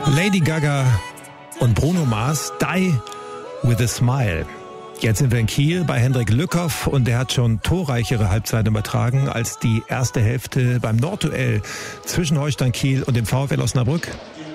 Lady Gaga und Bruno Mars, Die with a Smile. Jetzt sind wir in Kiel bei Hendrik Lückhoff und der hat schon torreichere Halbzeiten übertragen als die erste Hälfte beim Nordduell zwischen Holstein Kiel und dem VfL Osnabrück.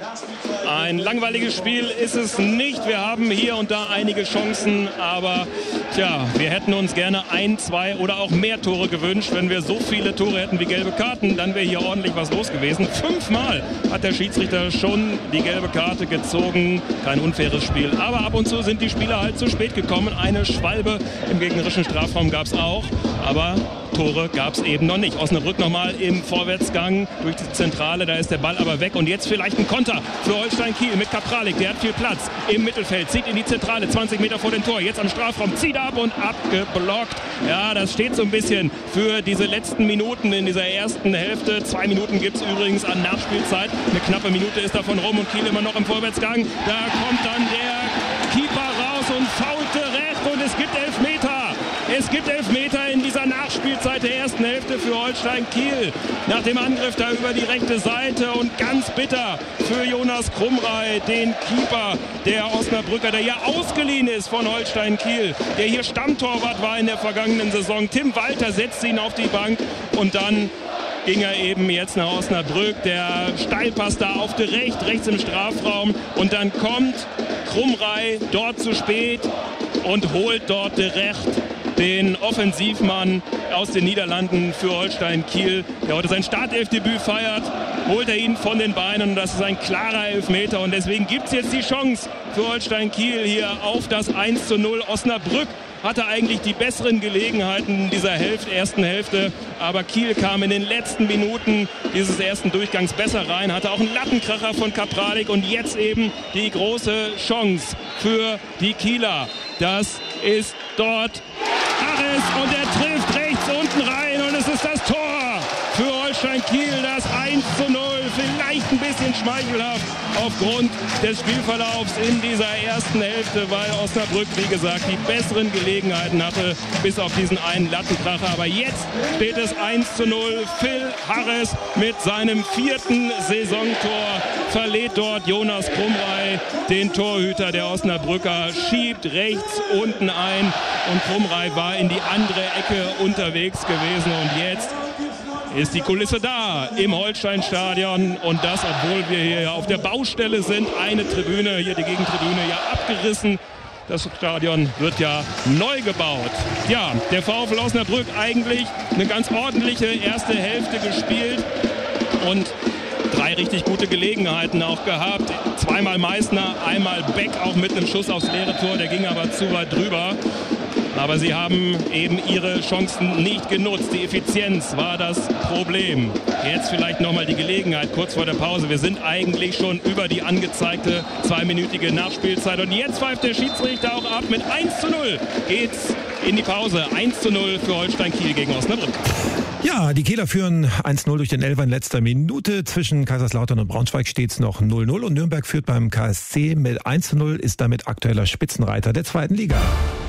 Ein langweiliges Spiel ist es nicht. Wir haben hier und da einige Chancen, aber wir hätten uns gerne 1, 2 oder auch mehr Tore gewünscht. Wenn wir so viele Tore hätten wie gelbe Karten, dann wäre hier ordentlich was los gewesen. 5-mal hat der Schiedsrichter schon die gelbe Karte gezogen. Kein unfaires Spiel, aber ab und zu sind die Spieler halt zu spät gekommen. Eine Schwalbe im gegnerischen Strafraum gab es auch, aber Tore gab es eben noch nicht. Osnabrück nochmal im Vorwärtsgang durch die Zentrale, da ist der Ball aber weg und jetzt vielleicht ein Konter für Holstein Kiel mit Kapralik, der hat viel Platz im Mittelfeld, zieht in die Zentrale, 20 Meter vor dem Tor, jetzt am Strafraum, zieht ab und abgeblockt. Ja, das steht so ein bisschen für diese letzten Minuten in dieser ersten Hälfte. 2 Minuten gibt es übrigens an Nachspielzeit, eine knappe Minute ist davon rum und Kiel immer noch im Vorwärtsgang. Da kommt dann der Keeper raus und fault direkt und es gibt Elfmeter. Es gibt Elfmeter in dieser Nachspielzeit der ersten Hälfte für Holstein Kiel. Nach dem Angriff da über die rechte Seite und ganz bitter für Jonas Krumrei, den Keeper der Osnabrücker, der ja ausgeliehen ist von Holstein Kiel, der hier Stammtorwart war in der vergangenen Saison. Tim Walter setzt ihn auf die Bank und dann ging er eben jetzt nach Osnabrück. Der Steilpass da auf die rechts im Strafraum und dann kommt Krumrei dort zu spät und holt dort direkt den Offensivmann aus den Niederlanden für Holstein Kiel, der heute sein Startelfdebüt feiert, holt er ihn von den Beinen und das ist ein klarer Elfmeter und deswegen gibt es jetzt die Chance für Holstein Kiel hier auf das 1:0. Osnabrück hatte eigentlich die besseren Gelegenheiten in dieser ersten Hälfte, aber Kiel kam in den letzten Minuten dieses ersten Durchgangs besser rein, hatte auch einen Lattenkracher von Kapralik und jetzt eben die große Chance für die Kieler. Das ist dort Harris und er trifft rechts unten rein und es ist das Tor für Holstein Kiel, das 1:0, vielleicht ein bisschen schmeichelhaft aufgrund des Spielverlaufs in dieser ersten Hälfte, weil Osnabrück, wie gesagt, die besseren Gelegenheiten hatte, bis auf diesen einen Lattenkracher. Aber jetzt steht es 1:0. Phil Harris mit seinem 4. Saisontor verlädt dort Jonas Krumrei, den Torhüter der Osnabrücker, schiebt rechts unten ein und Krumrei war in die andere Ecke unterwegs gewesen und jetzt ist die Kulisse da im Holstein-Stadion und das, obwohl wir hier auf der Baustelle sind. Eine Tribüne, hier die Gegentribüne, ja abgerissen. Das Stadion wird ja neu gebaut. Ja, der VfL Osnabrück eigentlich eine ganz ordentliche erste Hälfte gespielt und 3 richtig gute Gelegenheiten auch gehabt. 2-mal Meißner, einmal Beck auch mit einem Schuss aufs leere Tor, der ging aber zu weit drüber. Aber sie haben eben ihre Chancen nicht genutzt. Die Effizienz war das Problem. Jetzt vielleicht nochmal die Gelegenheit, kurz vor der Pause. Wir sind eigentlich schon über die angezeigte 2-minütige Nachspielzeit. Und jetzt pfeift der Schiedsrichter auch ab. Mit 1:0 geht's in die Pause. 1:0 für Holstein Kiel gegen Osnabrück. Ja, die Kieler führen 1:0 durch den Elfer in letzter Minute. Zwischen Kaiserslautern und Braunschweig steht es noch 0:0. Und Nürnberg führt beim KSC mit 1:0, ist damit aktueller Spitzenreiter der 2. Liga.